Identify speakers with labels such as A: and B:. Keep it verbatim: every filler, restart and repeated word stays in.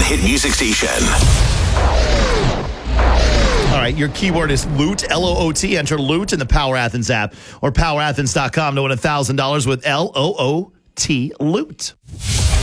A: hit music station.
B: All right, your keyword is loot, L O O T. Enter loot in the Power Athens app or power athens dot com to win one thousand dollars with L O O T loot.